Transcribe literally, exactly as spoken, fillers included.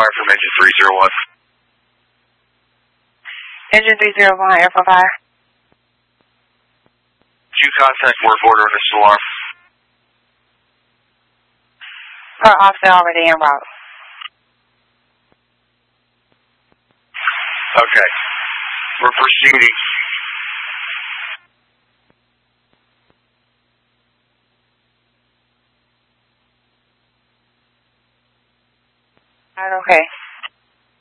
fire from engine three zero one. Engine three zero one, air for fire. Q contact, work order, and this alarm. Per offset already en route. Okay. We're proceeding. Alright, okay.